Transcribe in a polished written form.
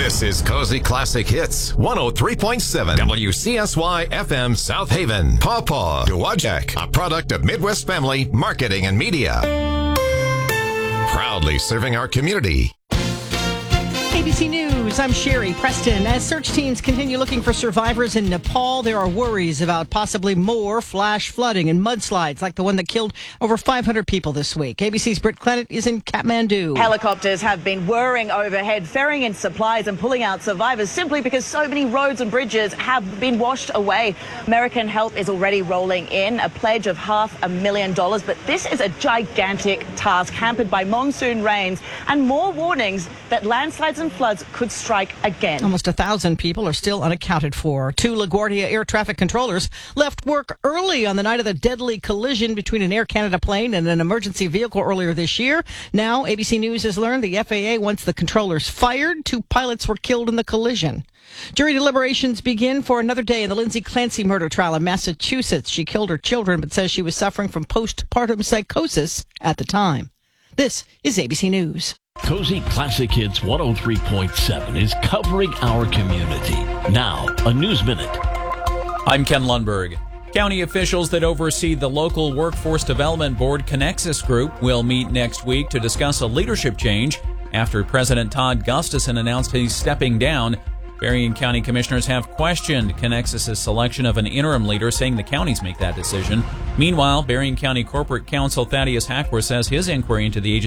This is Cozy Classic Hits, 103.7 WCSY FM South Haven. Pawpaw, Dowagiac, a product of Midwest Family Marketing and Media. Proudly serving our community. ABC News, I'm Sherry Preston. As search teams continue looking for survivors in Nepal, there are worries about possibly more flash flooding and mudslides like the one that killed over 500 people this week. ABC's Britt Clennett is in Kathmandu. Helicopters have been whirring overhead, ferrying in supplies and pulling out survivors simply because so many roads and bridges have been washed away. American help is already rolling in, a pledge of $500,000, but this is a gigantic task hampered by monsoon rains and more warnings that landslides and floods could strike again. Almost 1,000 people are still unaccounted for. 2 LaGuardia air traffic controllers left work early on the night of the deadly collision between an Air Canada plane and an emergency vehicle earlier this year. Now, ABC News has learned the FAA wants the controllers fired. 2 pilots were killed in the collision. Jury deliberations begin for another day in the Lindsay Clancy murder trial in Massachusetts. She killed her children but says she was suffering from postpartum psychosis at the time. This is ABC News. Cozy Classic Hits 103.7 is covering our community. Now, a News Minute. I'm Ken Lundberg. County officials that oversee the local workforce development board Connexus Group will meet next week to discuss a leadership change after President Todd Gustafson announced he's stepping down. Berrien County commissioners have questioned Connexus' selection of an interim leader, saying the counties make that decision. Meanwhile, Berrien County Corporate Counsel Thaddeus Hackworth says his inquiry into the agency